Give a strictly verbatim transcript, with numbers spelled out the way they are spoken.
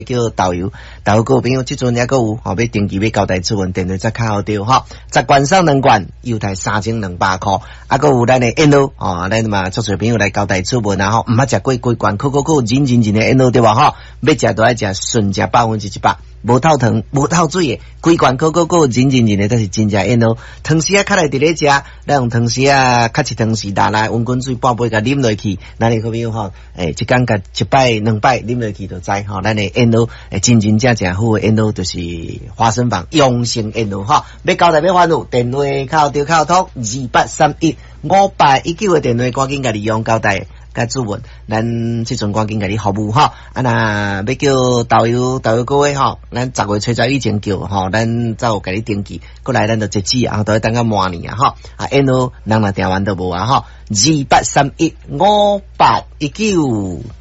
叫导游，导游各位朋友，即阵还阁有吼，要登记要交代出门，电话则较好对吼。十罐上两罐，优待三千两百块，啊，阁有咱的 N O 哦，咱嘛足侪朋友来交代出门啊吼，毋捌食过几罐，扣扣扣，认认真的 N O 对吧吼？要食都爱食纯食百分之一百。无透糖、无透水诶，规罐可可可认认真诶，都是真正烟哦。汤匙啊，较来伫咧食，咱用汤匙啊，较一汤匙拿来温滚水半杯甲啉落去，咱哩好朋友吼，诶，一工甲一摆两摆啉落去就知吼，咱诶烟哦，诶，真真正正好诶烟哦，就是花生坊养生烟哦吼。要交代要欢呼，电话靠丢靠通二八三一五八一九诶电话，赶紧甲利用交代。甲主文，咱即阵赶紧甲你服务吼，啊那要叫导游导游各位吼，咱十月初十以前叫吼，咱才有甲你登记，过来咱就截止啊，都要等到明年啊吼，啊 N O 人若订完都无啊吼，二八三一五八一九。